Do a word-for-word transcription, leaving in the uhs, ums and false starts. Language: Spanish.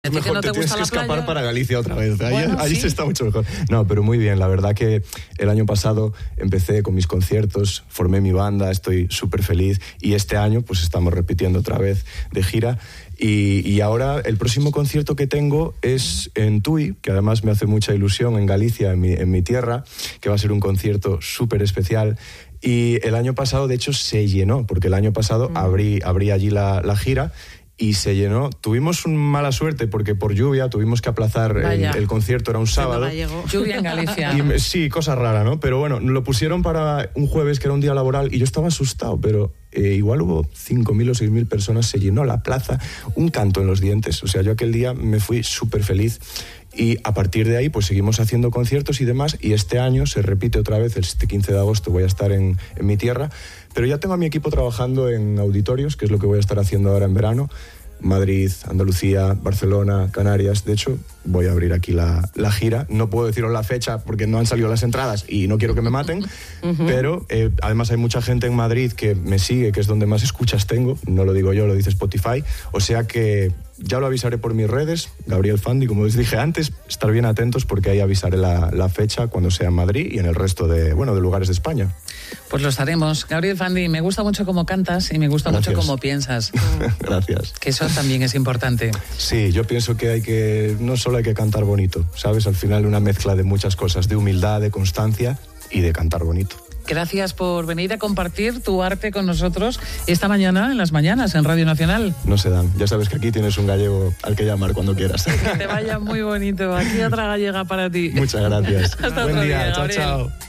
Es mejor, no te, te tienes gusta que escapar playa? para Galicia otra vez. Ahí, Bueno, ahí sí. se está mucho mejor. No, pero muy bien. La verdad que el año pasado empecé con mis conciertos, formé mi banda, estoy súper feliz. Y este año pues estamos repitiendo otra vez de gira. Y, y ahora el próximo concierto que tengo es en Tui, que además me hace mucha ilusión, en Galicia, en mi, en mi tierra, que va a ser un concierto súper especial. Y el año pasado, de hecho, se llenó, porque el año pasado mm. abrí, abrí allí la, la gira y se llenó. Tuvimos una mala suerte porque por lluvia tuvimos que aplazar el, el concierto, era un sábado. Lluvia en Galicia. Y, sí, cosa rara, ¿no? Pero bueno, lo pusieron para un jueves, que era un día laboral, y yo estaba asustado, pero eh, igual hubo cinco mil o seis mil personas, se llenó la plaza, un canto en los dientes. O sea, yo aquel día me fui súper feliz. Y a partir de ahí pues seguimos haciendo conciertos y demás, y este año se repite otra vez, este quince de agosto voy a estar en, en mi tierra, pero ya tengo a mi equipo trabajando en auditorios, que es lo que voy a estar haciendo ahora en verano. Madrid, Andalucía, Barcelona, Canarias. De hecho, voy a abrir aquí la, la gira. No puedo deciros la fecha porque no han salido las entradas y no quiero que me maten, uh-huh. pero eh, además hay mucha gente en Madrid que me sigue, que es donde más escuchas tengo. No lo digo yo, lo dice Spotify. O sea que ya lo avisaré por mis redes, Gabriel Fandi, como os dije antes, estar bien atentos porque ahí avisaré la, la fecha cuando sea en Madrid y en el resto de, bueno, de lugares de España. Pues lo estaremos. Gabriel Fandi, me gusta mucho cómo cantas y me gusta Gracias. mucho cómo piensas. Gracias. Que eso también es importante. Sí, yo pienso que hay que, no solo hay que cantar bonito, ¿sabes? Al final una mezcla de muchas cosas, de humildad, de constancia y de cantar bonito. Gracias por venir a compartir tu arte con nosotros esta mañana en las mañanas en Radio Nacional. No se dan. Ya sabes que aquí tienes un gallego al que llamar cuando quieras. Que te vaya muy bonito. Aquí otra gallega para ti. Muchas gracias. Hasta Buen otro día. día, Chao, Gabriel. chao.